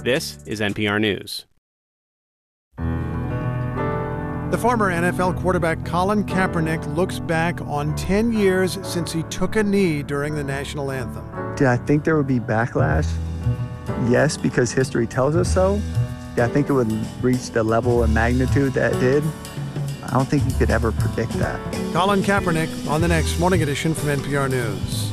This is NPR News. The former NFL quarterback Colin Kaepernick looks back on 10 years since he took a knee during the national anthem. Did I think there would be backlash? Yes, because history tells us so. Did I think it would reach the level and magnitude that it did? I don't think you could ever predict that. Colin Kaepernick on the next Morning Edition from NPR News.